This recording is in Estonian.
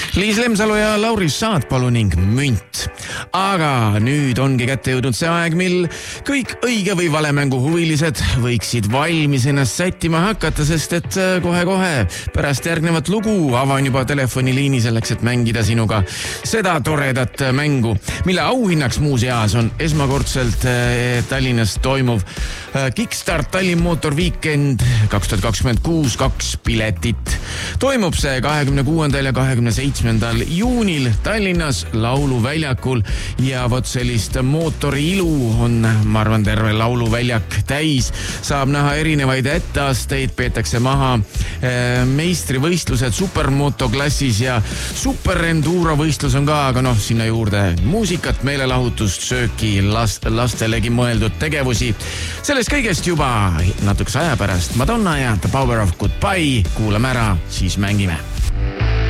Liis Lemsalu ja Lauri Saatpalu ning Münt. Aga nüüd ongi kätte jõudnud see aeg, mil kõik õige või vale mängu huvilised võiksid valmis ennast sättima hakata, sest et kohe-kohe pärast järgnevat lugu avan juba telefoniliini selleks, et mängida sinuga seda toredat mängu, mille auhinnaks muuseas on esmakordselt Tallinnas toimuv Kickstart Tallinn Motor Weekend 2026 2 piletit. Toimub see 26. ja 27. juunil Tallinnas Lauluväljakul ja vot sellist mootori ilu on, ma arvan, terve Lauluväljak täis. Saab näha erinevaid etteasteid, peetakse maha meistrivõistlused supermotoklassis ja superenduro võistlus on ka, aga sinna juurde muusikat, meelelahutust, sööki, lastelegi mõeldud tegevusi. Sellest kõigest juba natukese aja pärast Madonna ja The Power of Goodbye. Kuulame ära, siis mängime.